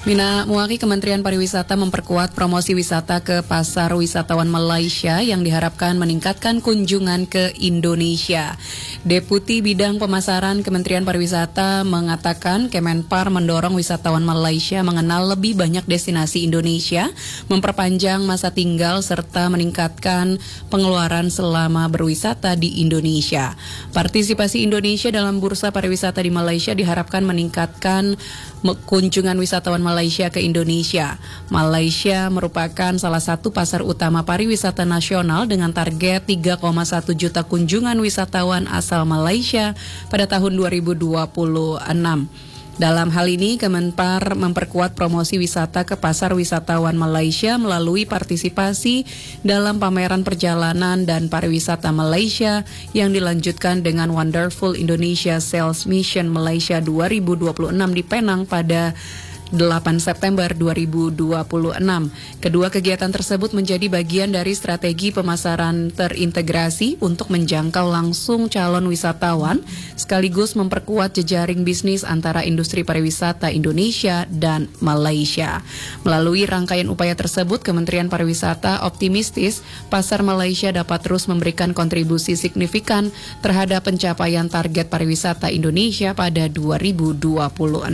Mina Muaki, Kementerian Pariwisata memperkuat promosi wisata ke pasar wisatawan Malaysia yang diharapkan meningkatkan kunjungan ke Indonesia. Deputi Bidang Pemasaran Kementerian Pariwisata mengatakan Kemenpar mendorong wisatawan Malaysia mengenal lebih banyak destinasi Indonesia, memperpanjang masa tinggal serta meningkatkan pengeluaran selama berwisata di Indonesia. Partisipasi Indonesia dalam bursa pariwisata di Malaysia diharapkan meningkatkan kunjungan wisatawan Malaysia ke Indonesia. Malaysia merupakan salah satu pasar utama pariwisata nasional dengan target 3,1 juta kunjungan wisatawan asal Malaysia pada tahun 2026. Dalam hal ini, Kemenpar memperkuat promosi wisata ke pasar wisatawan Malaysia melalui partisipasi dalam pameran perjalanan dan pariwisata Malaysia yang dilanjutkan dengan Wonderful Indonesia Sales Mission Malaysia 2026 di Penang pada 8 September 2026. Kedua kegiatan tersebut menjadi bagian dari strategi pemasaran terintegrasi untuk menjangkau langsung calon wisatawan, sekaligus memperkuat jejaring bisnis antara industri pariwisata Indonesia dan Malaysia. Melalui rangkaian upaya tersebut, Kementerian Pariwisata optimistis pasar Malaysia dapat terus memberikan kontribusi signifikan terhadap pencapaian target pariwisata Indonesia pada 2026.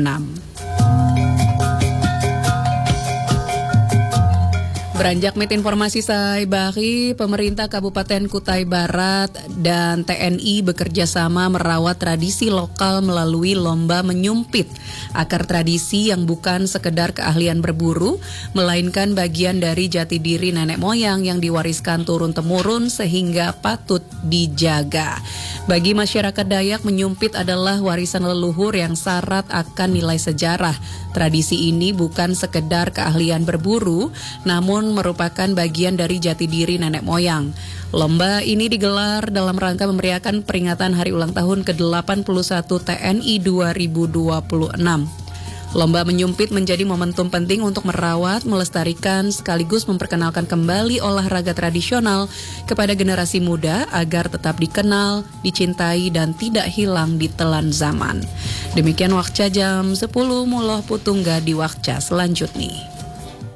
Beranjak mit informasi Saibari, pemerintah Kabupaten Kutai Barat dan TNI bekerja sama merawat tradisi lokal melalui lomba menyumpit akar tradisi yang bukan sekedar keahlian berburu, melainkan bagian dari jati diri nenek moyang yang diwariskan turun-temurun sehingga patut dijaga. Bagi masyarakat Dayak, menyumpit adalah warisan leluhur yang syarat akan nilai sejarah. Tradisi ini bukan sekedar keahlian berburu, namun merupakan bagian dari jati diri nenek moyang. Lomba ini digelar dalam rangka memeriahkan peringatan Hari Ulang Tahun ke-81 TNI 2026. Lomba menyumpit menjadi momentum penting untuk merawat, melestarikan, sekaligus memperkenalkan kembali olahraga tradisional kepada generasi muda agar tetap dikenal, dicintai, dan tidak hilang di telan zaman. Demikian Wakca jam 10, Muloh Putungga di Wakca selanjutnya.